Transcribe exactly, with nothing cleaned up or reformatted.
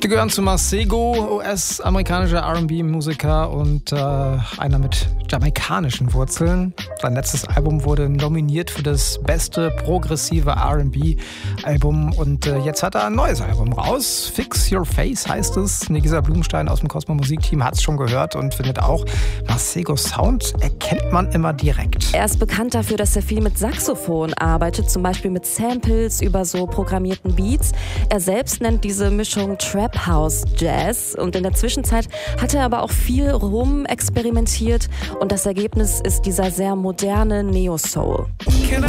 Wir gehören zu Masego, U S-amerikanischer R und B-Musiker und äh, einer mit jamaikanischen Wurzeln. Sein letztes Album wurde nominiert für das beste progressive R und B-Album und äh, jetzt hat er ein neues Album raus. Fix Your Face heißt es. Nigisa Blumenstein aus dem Cosmo Musikteam hat es schon gehört und findet auch, Masego Sound erkennt man immer direkt. Er ist bekannt dafür, dass er viel mit Saxophon arbeitet, zum Beispiel mit Samples über so programmierten Beats. Er selbst nennt diese Mischung Trap House Jazz und in der Zwischenzeit hat er aber auch viel rum experimentiert und das Ergebnis ist dieser sehr moderne Neo-Soul.